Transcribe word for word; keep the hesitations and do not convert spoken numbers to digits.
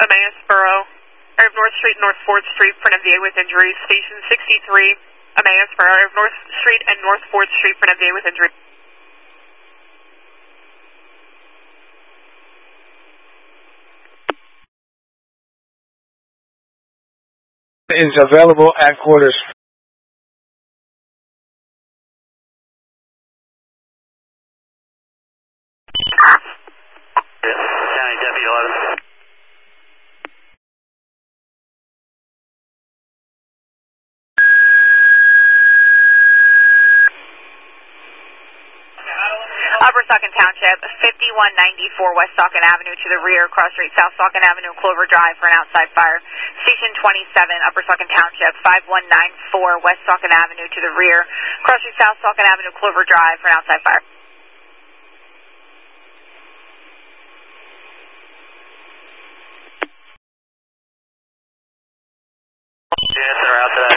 Emmaus Borough, area of North Street, North fourth Street, for an M V A with injuries. Station sixty-three, Emmaus Borough, area of North Street and North fourth Street, for an M V A with injuries. Is available at quarters. County Deputy eleven. Upper Saucon Township, fifty-one ninety-four West Saucon Avenue to the rear, cross street South Saucon Avenue, Clover Drive for an outside fire. Station twenty-seven, Upper Saucon Township, five one nine four West Saucon Avenue to the rear, cross street South Saucon Avenue, Clover Drive for an outside fire. Units that are out today.